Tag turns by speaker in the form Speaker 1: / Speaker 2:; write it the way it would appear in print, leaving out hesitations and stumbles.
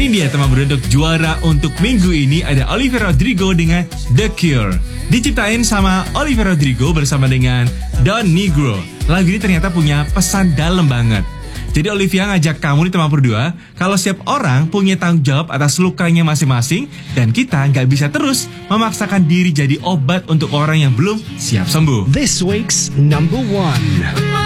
Speaker 1: Ini dia teman berduduk juara untuk minggu ini ada Olivia Rodrigo dengan The Cure. Diciptain sama Olivia Rodrigo bersama dengan Don Negro. Lagu ini ternyata punya pesan dalam banget. Jadi Olivia ngajak kamu nih teman berdua, kalau setiap orang punya tanggung jawab atas lukanya masing-masing, dan kita nggak bisa terus memaksakan diri jadi obat untuk orang yang belum siap sembuh.
Speaker 2: This week's number one.